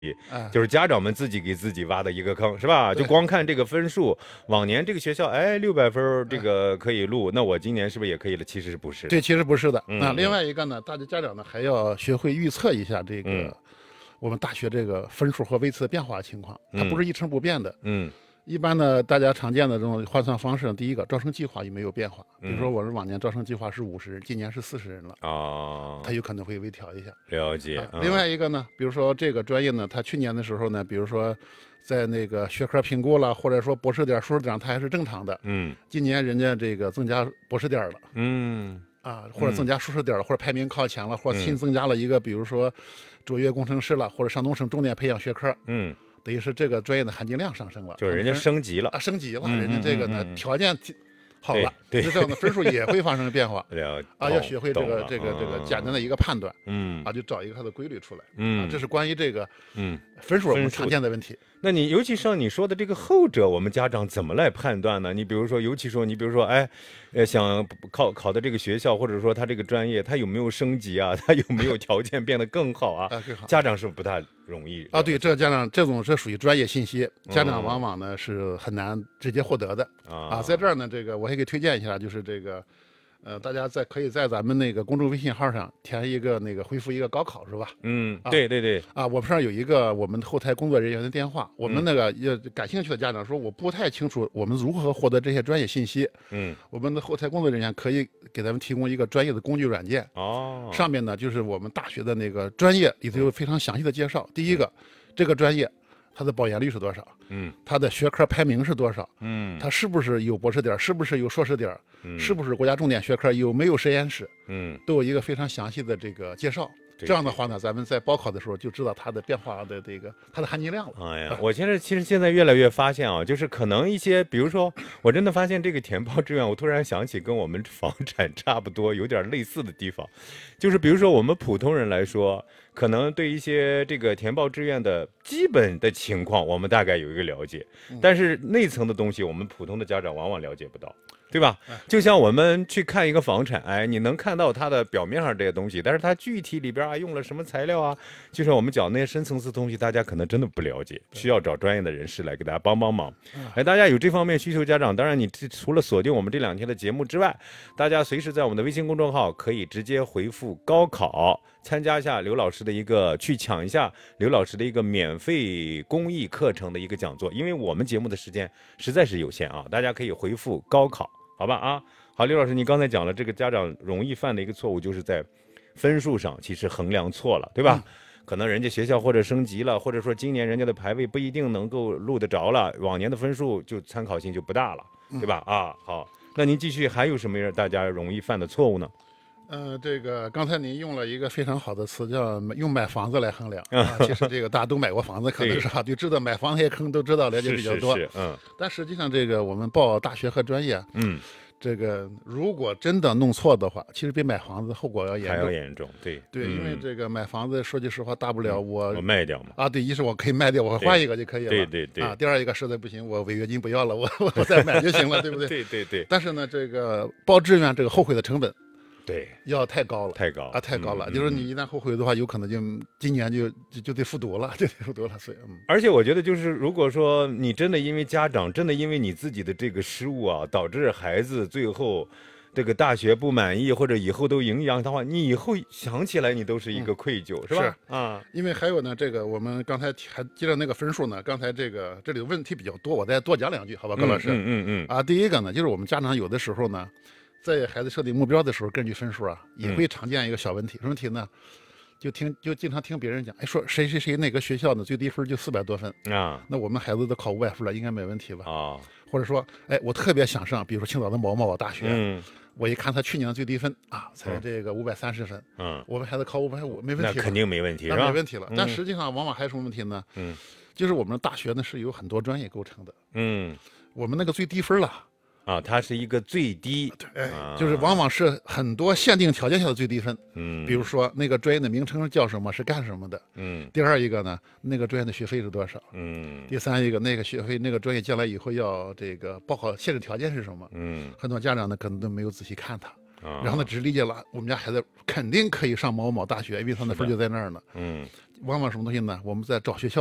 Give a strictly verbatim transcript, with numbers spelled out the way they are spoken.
哎， 就是家长们自己给自己挖的一个坑，是吧？就光看这个分数，往年这个学校哎六百分这个可以录，那我今年是不是也可以了？其实不是。 对，其实不是的。 嗯那另外一个呢，大家家长呢还要学会预测一下这个、 嗯、 我们大学这个分数和位次的变化情况，它不是一成不变的。 嗯。 一般呢，大家常见的这种换算方式，第一个招生计划有没有变化？比如说我们往年招生计划是五十人，今年是四十人了， 哦， 它有可能会微调一下。 了解。 啊、另外一个呢，比如说这个专业呢，它去年的时候呢，比如说在那个学科评估了，或者说博士点、硕士点，它还是正常的。 嗯， 今年人家这个增加博士点了。 嗯。 啊，或者增加硕士点了，嗯、或者排名靠前了，或者新增加了一个，比如说卓越工程师了，或者山东省重点培养学科。 嗯。 等于是这个专业的含金量上升了， 就是人家升级了啊，升级了， 嗯、 人家这个呢、嗯、条件好了， 对， 这样的分数也会发生变化。 了啊，要学会这个这个这个简单的一个判断， 嗯， 啊，就找一个它的规律出来， 嗯， 啊，这是关于这个嗯分数我们常见的问题。 那你尤其像你说的这个后者，我们家长怎么来判断呢？你比如说，尤其说你比如说，哎，呃，想考考的这个学校，或者说他这个专业，他有没有升级啊？他有没有条件变得更好啊？ 啊，更好。 家长是不是不太容易啊？对，这家长这种是属于专业信息，家长往往呢是很难直接获得的、 嗯、 啊。在这儿呢，这个我也给推荐一下，就是这个。呃，大家在可以在咱们那个公众微信号上填一个那个回复一个高考是吧？ 嗯，对对对。 啊，我们上有一个我们后台工作人员的电话，我们那个也感兴趣的家长说我不太清楚我们如何获得这些专业信息。 嗯， 我们的后台工作人员可以给咱们提供一个专业的工具软件。 哦， 上面呢就是我们大学的那个专业里头有非常详细的介绍。第一个，这个专业它的保研率是多少？ 嗯， 它的学科排名是多少？ 嗯， 它是不是有博士点？是不是有硕士点？ 嗯， 是不是国家重点学科？有没有实验室？ 嗯， 都有一个非常详细的这个介绍。这样的话呢，咱们在报考的时候就知道它的变化的这个它的含金量了。 哎呀，我现在其实现在越来越发现啊，就是可能一些，比如说，我真的发现这个填报志愿，我突然想起跟我们房产差不多，有点类似的地方，就是比如说我们普通人来说，可能对一些这个填报志愿的基本的情况，我们大概有一个了解，但是内层的东西，我们普通的家长往往了解不到。对吧？就像我们去看一个房产，哎，你能看到它的表面上这些东西，但是它具体里边啊用了什么材料啊，就是我们讲那些深层次的东西，大家可能真的不了解，需要找专业的人士来给大家帮帮忙。哎，大家有这方面需求，家长，当然你除了锁定我们这两天的节目之外，大家随时在我们的微信公众号可以直接回复高考，参加一下刘老师的一个，去抢一下刘老师的一个免费公益课程的一个讲座，因为我们节目的时间实在是有限啊，大家可以回复高考。好吧啊，好，刘老师，你刚才讲了这个家长容易犯的一个错误，就是在分数上其实衡量错了，对吧？嗯、可能人家学校或者升级了，或者说今年人家的排位不一定能够录得着了，往年的分数就参考性就不大了，对吧？嗯、啊，好，那您继续，还有什么大家容易犯的错误呢？ 呃，这个刚才您用了一个非常好的词，叫用买房子来衡量啊。其实这个大家都买过房子，可能是吧，就知道买房那些坑都知道，了解比较多。 是是是嗯。 但实际上，这个我们报大学和专业， 嗯， 这个如果真的弄错的话，其实比买房子后果要严重。 还要严重，对对， 嗯、 因为这个买房子，说句实话，大不了我、 嗯、我卖掉嘛。 啊，对，一是我可以卖掉，我换一个就可以了。 对对对。 啊，第二一个实在不行，我违约金不要了，我我再买就行了，对不对？ 对对对。 但是呢，这个报志愿这个后悔的成本。 对， 要太高了， 太高啊，太高了。 嗯、 就是你一旦后悔的话，有可能就今年就就就得复读了，就得复读了。所以，嗯。 而且我觉得，就是如果说你真的因为家长，真的因为你自己的这个失误啊，导致孩子最后这个大学不满意，或者以后都影响的话，你以后想起来你都是一个愧疚，嗯、是吧？ 是啊，因为还有呢，这个我们刚才还接着那个分数呢，刚才这个这里的问题比较多，我再多讲两句，好吧，高老师。 嗯嗯嗯。 啊，第一个呢，就是我们家长有的时候呢。在孩子设定目标的时候，根据分数啊，也会常见一个小问题。什么问题呢？就听就经常听别人讲，哎，说谁谁谁哪个学校呢最低分就四百多分啊， 那我们孩子都考五百分了，应该没问题吧？ 啊， 或者说，哎，我特别想上，比如说青岛的某某某大学， 嗯， 我一看他去年的最低分啊，才这个五百三十分， 嗯， 我们孩子考五百五，没问题， 那肯定没问题， 那没问题了。 嗯、 但实际上，往往还有什么问题呢？ 嗯， 就是我们的大学呢是由很多专业构成的， 嗯， 我们那个最低分了。 啊，它是一个最低， 对，啊、就是往往是很多限定条件下的最低分。 嗯， 比如说那个专业的名称叫什么，是干什么的。 嗯， 第二一个呢，那个专业的学费是多少？ 嗯， 第三一个，那个学费那个专业将来以后要这个报考限制条件是什么？ 嗯， 很多家长呢可能都没有仔细看它， 啊、 然后呢只理解了我们家孩子肯定可以上某某大学，因为他的分就在那儿呢。 嗯。 往往什么东西呢？我们在找学校